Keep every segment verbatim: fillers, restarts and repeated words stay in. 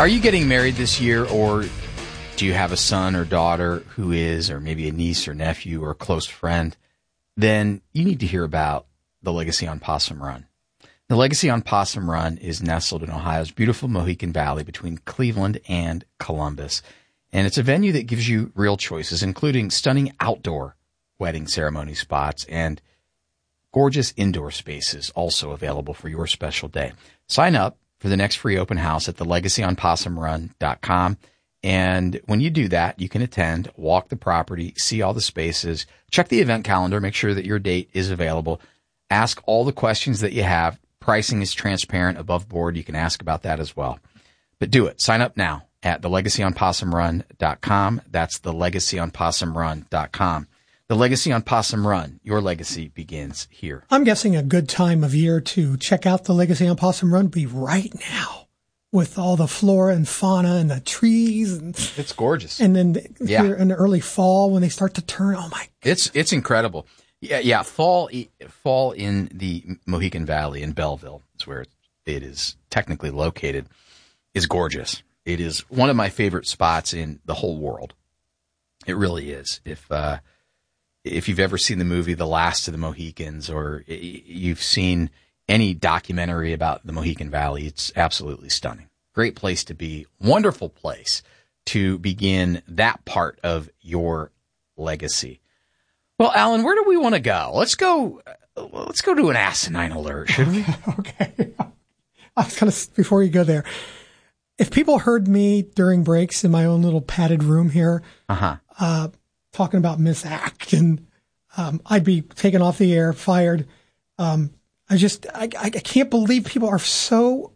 Are you getting married this year, or do you have a son or daughter who is, or maybe a niece or nephew or a close friend? Then you need to hear about the Legacy on Possum Run. The Legacy on Possum Run is nestled in Ohio's beautiful Mohican Valley between Cleveland and Columbus. And it's a venue that gives you real choices, including stunning outdoor wedding ceremony spots and gorgeous indoor spaces also available for your special day. Sign up for the next free open house at the legacy on possum run dot com. And when you do that, you can attend, walk the property, see all the spaces, check the event calendar, make sure that your date is available, ask all the questions that you have. Pricing is transparent, above board. You can ask about that as well. But do it. Sign up now at the legacy on possum run dot com. That's the legacy on possum run dot com. The Legacy on Possum Run. Your legacy begins here. I'm guessing a good time of year to check out the Legacy on Possum Run be right now, with all the flora and fauna and the trees. And it's gorgeous. And then yeah. here in the early fall when they start to turn, oh my goodness. It's it's incredible. Yeah, yeah. Fall fall in the Mohican Valley in Belleville, is where it is technically located, is gorgeous. It is one of my favorite spots in the whole world. It really is. If uh, if you've ever seen the movie The Last of the Mohicans, or you've seen any documentary about the Mohican Valley, it's absolutely stunning. Great place to be. Wonderful place to begin that part of your legacy. Well, Alan, where do we want to go? Let's go. Let's go to an asinine alert, should we? Okay. I was gonna before you go there. If people heard me during breaks in my own little padded room here, uh-huh. uh, talking about Miss Acton, um, I'd be taken off the air, fired. Um, I just, I, I can't believe people are so.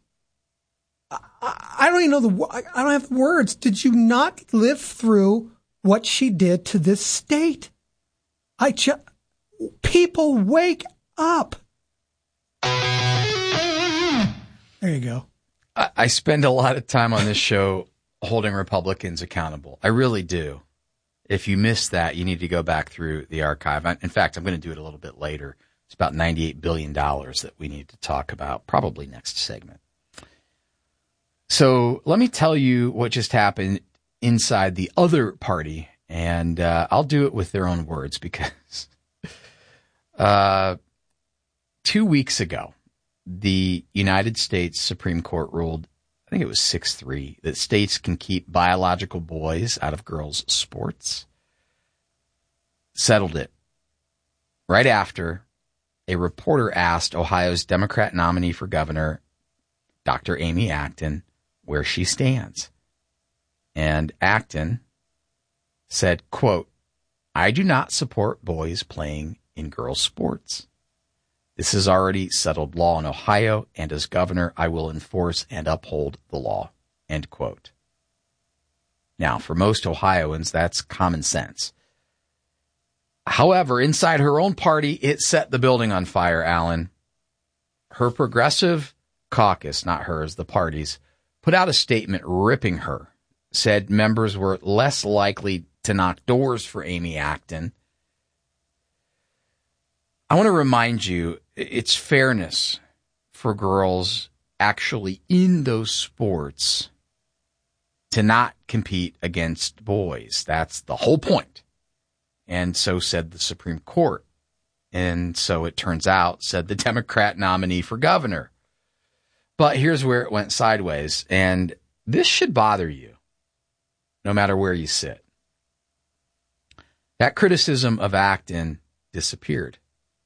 I, I don't even know the. I don't have the words. Did you not live through what she did to this state? I just, people wake up. There you go. I, I spend a lot of time on this show holding Republicans accountable. I really do. If you missed that, you need to go back through the archive. In fact, I'm going to do it a little bit later. It's about ninety-eight billion dollars that we need to talk about, probably next segment. So let me tell you what just happened inside the other party, and uh, I'll do it with their own words because uh, two weeks ago, the United States Supreme Court ruled, I think it was six three, that states can keep biological boys out of girls' sports. Settled it. Right after a reporter asked Ohio's Democrat nominee for governor, Doctor Amy Acton, where she stands. And Acton said, quote, "I do not support boys playing in girls' sports. This is already settled law in Ohio, and as governor, I will enforce and uphold the law," end quote. Now, for most Ohioans, that's common sense. However, inside her own party, it set the building on fire, Alan. Her progressive caucus, not hers, the party's, put out a statement ripping her, said members were less likely to knock doors for Amy Acton. I want to remind you, it's fairness for girls actually in those sports to not compete against boys. That's the whole point. And so said the Supreme Court. And so it turns out, said the Democrat nominee for governor. But here's where it went sideways. And this should bother you, no matter where you sit. That criticism of Acton disappeared.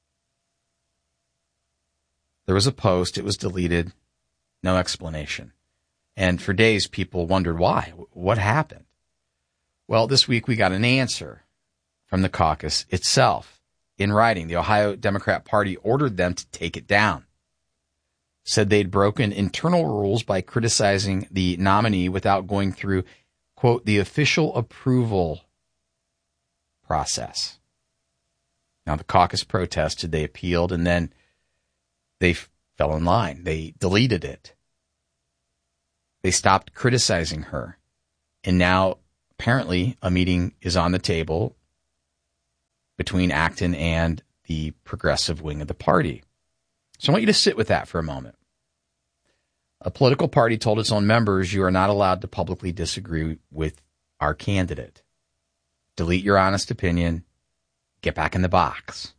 There was a post, it was deleted, no explanation. And for days, people wondered why. What happened? Well, this week we got an answer from the caucus itself. In writing, the Ohio Democrat Party ordered them to take it down. Said they'd broken internal rules by criticizing the nominee without going through, quote, the official approval process. Now, the caucus protested, they appealed, and then they f- fell in line. They deleted it. They stopped criticizing her. And now, apparently, a meeting is on the table between Acton and the progressive wing of the party. So I want you to sit with that for a moment. A political party told its own members, you are not allowed to publicly disagree with our candidate. Delete your honest opinion. Get back in the box.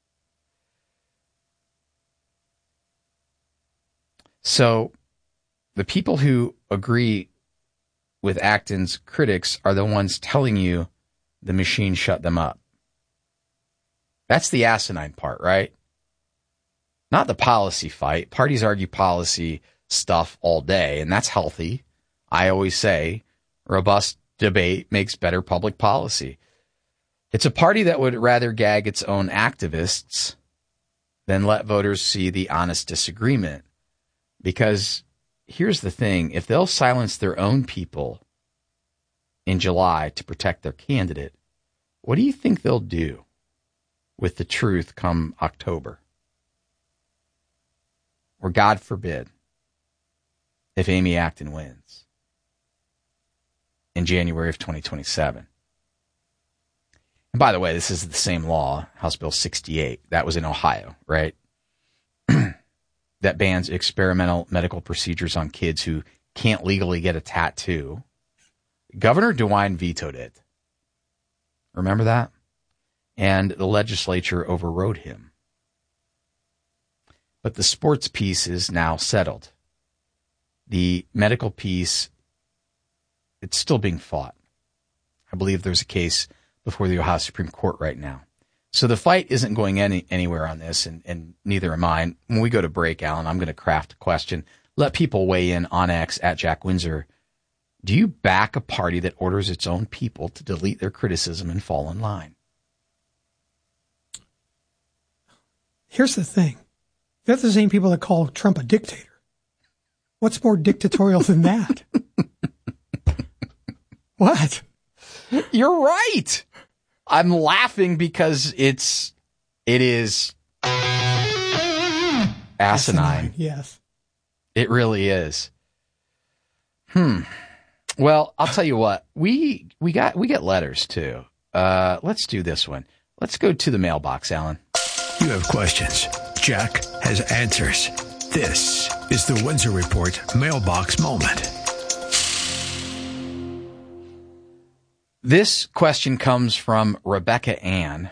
So the people who agree with Acton's critics are the ones telling you the machine shut them up. That's the asinine part, right? Not the policy fight. Parties argue policy stuff all day, and that's healthy. I always say robust debate makes better public policy. It's a party that would rather gag its own activists than let voters see the honest disagreement. Because here's the thing, if they'll silence their own people in July to protect their candidate, what do you think they'll do with the truth come October? Or God forbid, if Amy Acton wins in January of twenty twenty-seven. And by the way, this is the same law, House Bill sixty-eight. That was in Ohio, right? That bans experimental medical procedures on kids who can't legally get a tattoo. Governor DeWine vetoed it. Remember that? And the legislature overrode him. But the sports piece is now settled. The medical piece, it's still being fought. I believe there's a case before the Ohio Supreme Court right now. So the fight isn't going any anywhere on this, and, and neither am I. When we go to break, Alan, I'm going to craft a question. Let people weigh in on X at Jack Windsor. Do you back a party that orders its own people to delete their criticism and fall in line? Here's the thing. They're the same people that call Trump a dictator. What's more dictatorial than that? What? You're right. I'm laughing because it's, it is asinine. asinine. Yes. It really is. Hmm. Well, I'll tell you what, we, we got, we get letters too. Uh, let's do this one. Let's go to the mailbox, Alan. You have questions. Jack has answers. This is the Windsor Report Mailbox Moment. This question comes from Rebecca Ann.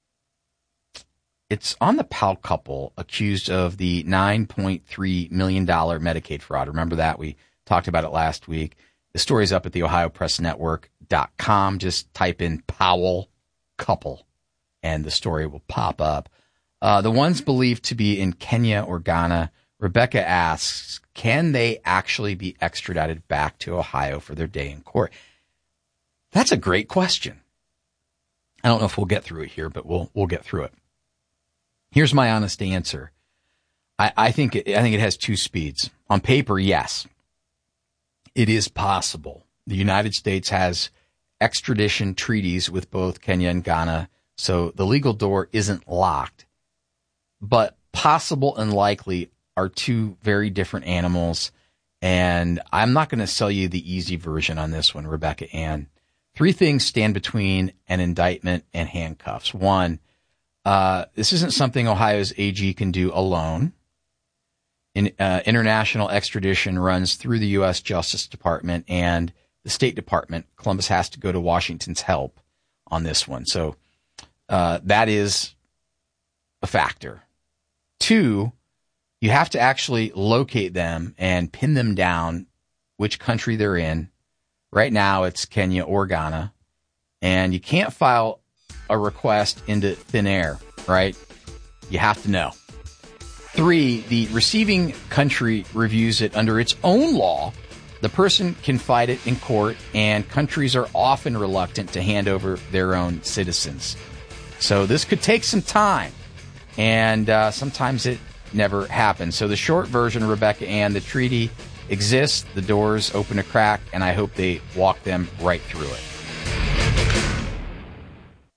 It's on the Powell couple accused of the nine point three million dollars Medicaid fraud. Remember that? We talked about it last week. The story's up at the ohio press network dot com. Just type in Powell couple and the story will pop up. Uh, the ones believed to be in Kenya or Ghana, Rebecca asks, can they actually be extradited back to Ohio for their day in court? That's a great question. I don't know if we'll get through it here, but we'll we'll get through it. Here's my honest answer. I, I think it, I think it has two speeds. On paper, yes, it is possible. The United States has extradition treaties with both Kenya and Ghana, so the legal door isn't locked. But possible and likely are two very different animals, and I'm not going to sell you the easy version on this one, Rebecca Ann. Three things stand between an indictment and handcuffs. One, uh, this isn't something Ohio's A G can do alone. In, uh, international extradition runs through the U S Justice Department and the State Department. Columbus has to go to Washington's help on this one. So uh, that is a factor. Two, you have to actually locate them and pin them down, which country they're in. Right now, it's Kenya or Ghana, and you can't file a request into thin air, right? You have to know. Three, the receiving country reviews it under its own law. The person can fight it in court, and countries are often reluctant to hand over their own citizens. So this could take some time, and uh, sometimes it never happens. So the short version, Rebecca Ann, the treaty exists, the doors open a crack, and I hope they walk them right through it.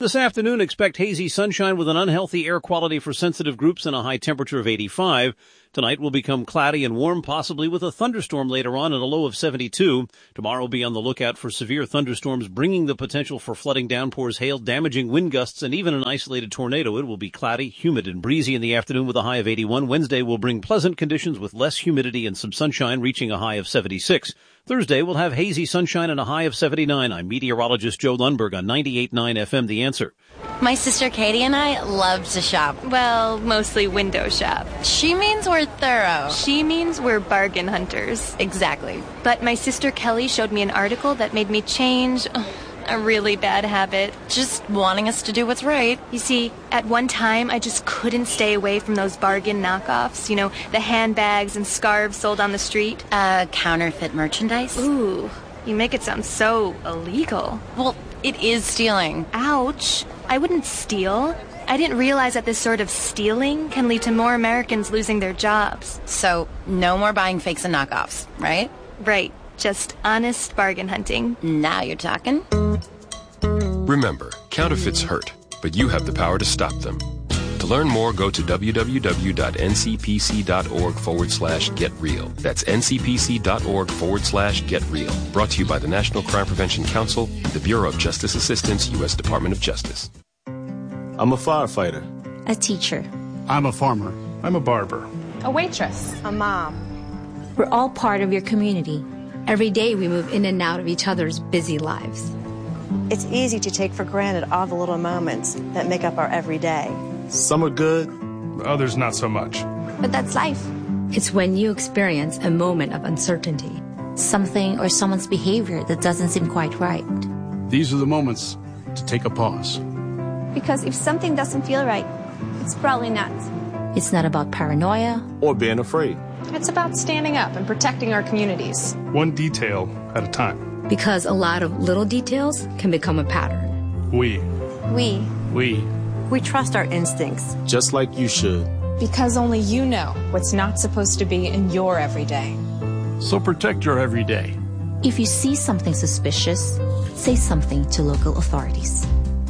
This afternoon, expect hazy sunshine with an unhealthy air quality for sensitive groups and a high temperature of eighty-five. Tonight will become cloudy and warm, possibly with a thunderstorm later on and a low of seventy-two. Tomorrow will be on the lookout for severe thunderstorms, bringing the potential for flooding, downpours, hail, damaging wind gusts, and even an isolated tornado. It will be cloudy, humid, and breezy in the afternoon with a high of eighty-one. Wednesday will bring pleasant conditions with less humidity and some sunshine, reaching a high of seventy-six. Thursday will have hazy sunshine and a high of seventy-nine. I'm meteorologist Joe Lundberg on ninety-eight point nine F M, The Answer. My sister Katie and I love to shop. Well, mostly window shop. She means we're thorough. She means we're bargain hunters. Exactly. But my sister Kelly showed me an article that made me change a really bad habit. Just wanting us to do what's right. You see, at one time, I just couldn't stay away from those bargain knockoffs. You know, the handbags and scarves sold on the street. Uh, counterfeit merchandise? Ooh, you make it sound so illegal. Well, it is stealing. Ouch. I wouldn't steal. I didn't realize that this sort of stealing can lead to more Americans losing their jobs. So, no more buying fakes and knockoffs, right? Right. Just honest bargain hunting. Now you're talking. Remember, counterfeits hurt, but you have the power to stop them. To learn more, go to www.ncpc.org forward slash get real. That's ncpc.org forward slash get real. Brought to you by the National Crime Prevention Council, the Bureau of Justice Assistance, U S Department of Justice. I'm a firefighter. A teacher. I'm a farmer. I'm a barber. A waitress. A mom. We're all part of your community. Every day we move in and out of each other's busy lives. It's easy to take for granted all the little moments that make up our everyday. Some are good, others not so much. But that's life. It's when you experience a moment of uncertainty. Something or someone's behavior that doesn't seem quite right. These are the moments to take a pause. Because if something doesn't feel right, it's probably not. It's not about paranoia or being afraid. It's about standing up and protecting our communities. One detail at a time. Because a lot of little details can become a pattern. We. We. We. We trust our instincts. Just like you should. Because only you know what's not supposed to be in your everyday. So protect your everyday. If you see something suspicious, say something to local authorities.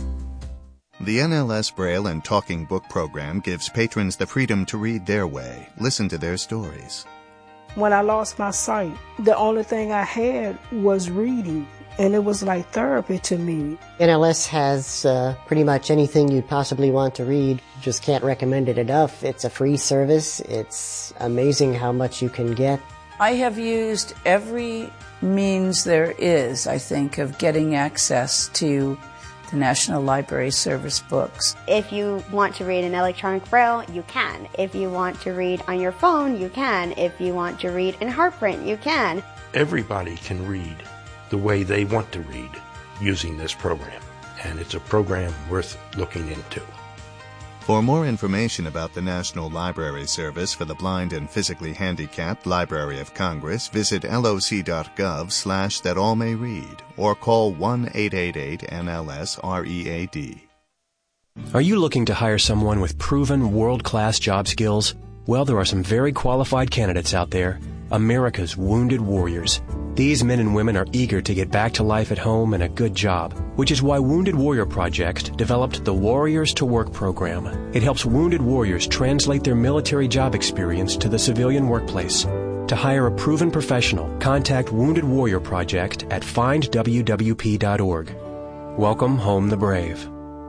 The N L S Braille and Talking Book program gives patrons the freedom to read their way, listen to their stories. When I lost my sight, the only thing I had was reading, and it was like therapy to me. N L S has uh, pretty much anything you'd possibly want to read. Just can't recommend it enough. It's a free service. It's amazing how much you can get. I have used every means there is, I think, of getting access to the National Library Service books. If you want to read in electronic braille, you can. If you want to read on your phone, you can. If you want to read in heartprint, you can. Everybody can read the way they want to read using this program, and it's a program worth looking into. For more information about the National Library Service for the Blind and Physically Handicapped Library of Congress, visit loc.gov slash that all may read or call one eight eight eight N L S R E A D. Are you looking to hire someone with proven world-class job skills? Well, there are some very qualified candidates out there. America's Wounded Warriors. These men and women are eager to get back to life at home and a good job, which is why Wounded Warrior Project developed the Warriors to Work program. It helps wounded warriors translate their military job experience to the civilian workplace. To hire a proven professional, contact Wounded Warrior Project at find w w p dot org. Welcome home the brave.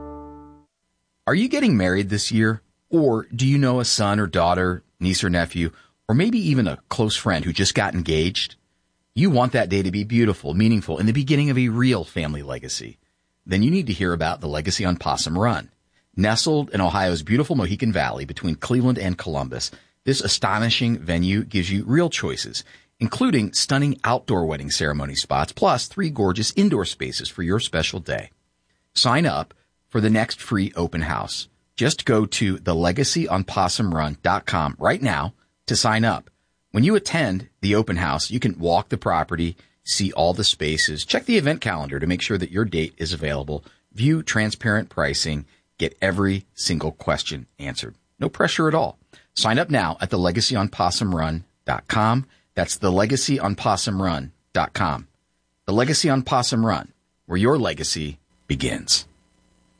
Are you getting married this year? Or do you know a son or daughter, niece or nephew, or maybe even a close friend who just got engaged? You want that day to be beautiful, meaningful, and the beginning of a real family legacy. Then you need to hear about the Legacy on Possum Run. Nestled in Ohio's beautiful Mohican Valley between Cleveland and Columbus, this astonishing venue gives you real choices, including stunning outdoor wedding ceremony spots, plus three gorgeous indoor spaces for your special day. Sign up for the next free open house. Just go to the legacy on possum run dot com right now to sign up. When you attend the open house, you can walk the property, see all the spaces, check the event calendar to make sure that your date is available, view transparent pricing, get every single question answered. No pressure at all. Sign up now at the legacy on possum run dot com. That's the legacy on possum run dot com. The Legacy on Possum Run, where your legacy begins.